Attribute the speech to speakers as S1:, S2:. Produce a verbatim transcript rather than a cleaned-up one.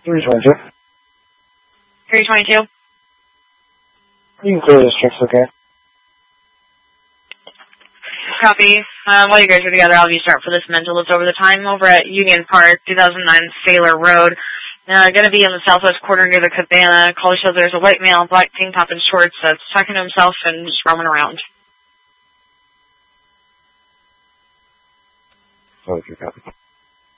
S1: three twenty-two.
S2: three twenty-two.
S1: You can clear this trip, okay?
S2: Copy. Um, while you guys are together, I'll have you start for this mental. It's over the time over at Union Park, two thousand nine Sailor Road. Uh, going to be in the southwest quarter near the cabana. Call shows there's a white male, black tank top and shorts that's talking to himself and just roaming around.
S1: Oh, you copy.